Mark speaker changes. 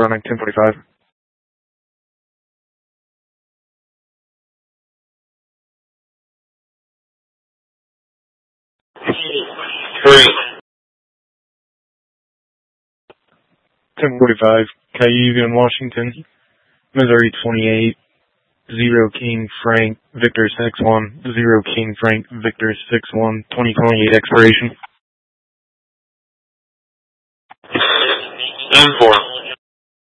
Speaker 1: running 1045.
Speaker 2: Three.
Speaker 1: 1045, Cayuga in Washington, Missouri 28, 0 King Frank, Victor 61, 0 King Frank, Victor 61, 2028 expiration.
Speaker 2: M4.